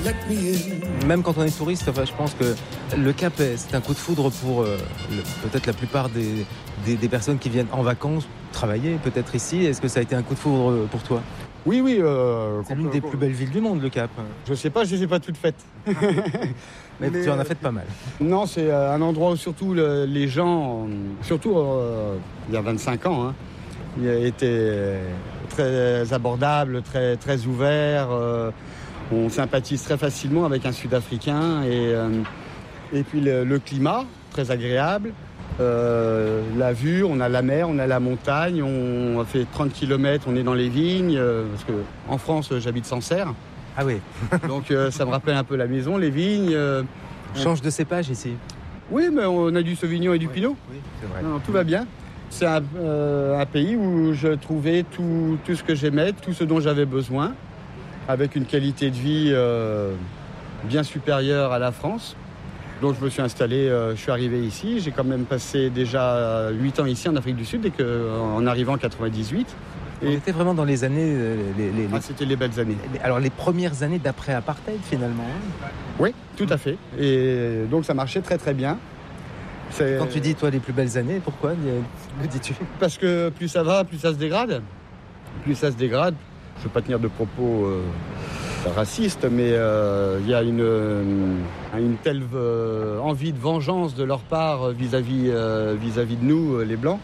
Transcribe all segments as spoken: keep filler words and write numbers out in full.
Même quand on est touriste, enfin, je pense que le Cap, c'est un coup de foudre pour euh, le, peut-être la plupart des, des, des personnes qui viennent en vacances, travailler peut-être ici. Est-ce que ça a été un coup de foudre pour toi ? Oui, oui. Euh, c'est l'une des plus belles villes du monde, le Cap. Je sais pas, je ne les ai pas toutes faites. Mais, Mais tu en as fait pas mal. Non, c'est un endroit où surtout le, les gens, surtout euh, il y a vingt-cinq ans, hein, il était très abordable, très, très ouvert. Euh, on sympathise très facilement avec un Sud-Africain. Et, euh, et puis le, le climat, très agréable. Euh, la vue, on a la mer, on a la montagne, on a fait trente kilomètres, on est dans les vignes. Euh, parce qu'en France, j'habite Sancerre. Ah oui. Donc euh, ça me rappelle un peu la maison, les vignes. Euh, on change de cépage ici. Oui, mais on a du Sauvignon et du oui, Pinot. Oui, c'est vrai. Non, tout va bien. C'est un, euh, un pays où je trouvais tout, tout ce que j'aimais, tout ce dont j'avais besoin, avec une qualité de vie euh, bien supérieure à la France. Donc je me suis installé, euh, je suis arrivé ici. J'ai quand même passé déjà huit ans ici en Afrique du Sud, et que, en arrivant en quatre-vingt-dix-huit. Et... On était vraiment dans les années... Les, les, ah, c'était les belles années. Les, alors les premières années d'après-apartheid finalement. Oui, tout à fait. Et donc ça marchait très très bien. C'est... Quand tu dis toi les plus belles années, pourquoi le dis-tu ? Parce que plus ça va, plus ça se dégrade. Plus ça se dégrade. Je ne veux pas tenir de propos euh, racistes, mais il euh, y a une, une, une telle euh, envie de vengeance de leur part vis-à-vis, euh, vis-à-vis de nous, les Blancs,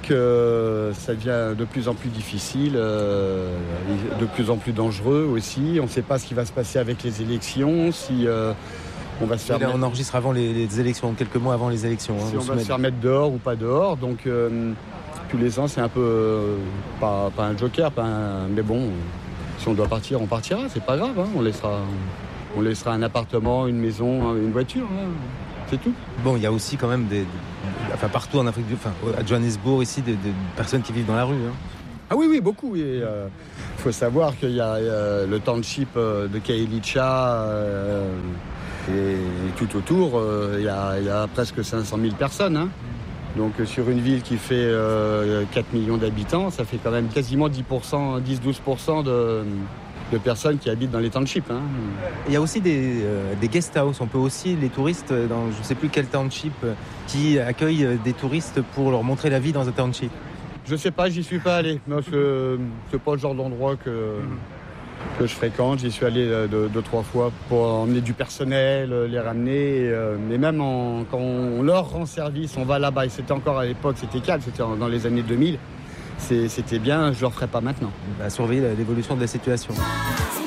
que ça devient de plus en plus difficile, euh, de plus en plus dangereux aussi. On ne sait pas ce qui va se passer avec les élections, si euh, on va se faire... Là, mettre... on enregistre avant les, les élections, quelques mois avant les élections. Si hein, on, on va se faire mettre dehors ou pas dehors, donc euh, tous les ans c'est un peu, euh, pas, pas un joker, pas un... mais bon, si on doit partir, on partira, c'est pas grave, hein, on laissera, on laissera un appartement, une maison, une voiture, hein. C'est tout. Bon, il y a aussi quand même des, des enfin partout en Afrique du Sud, enfin à Johannesburg ici, des, des personnes qui vivent dans la rue. Hein. Ah oui, oui, beaucoup. Il euh, faut savoir qu'il y a euh, le township euh, de Khayelitsha euh, et, et tout autour, euh, il, y a, il y a presque cinq cent mille personnes. Hein. Donc euh, sur une ville qui fait euh, quatre millions d'habitants, ça fait quand même quasiment dix pour cent, dix à douze pour cent de... de personnes qui habitent dans les townships. Hein. Il y a aussi des, euh, des guest house. On peut aussi, les touristes, dans je ne sais plus quel township, euh, qui accueillent des touristes pour leur montrer la vie dans un township. Je ne sais pas, j'y suis pas allé. Parce que c'est pas le genre d'endroit que, mm-hmm. que je fréquente. J'y suis allé deux, deux, trois fois pour emmener du personnel, les ramener. Et, euh, mais même en, quand on leur rend service, on va là-bas. Et c'était encore à l'époque, c'était calme, c'était dans les années deux mille. C'est, c'était bien, je ne le referai pas maintenant. Bah, surveiller l'évolution de la situation.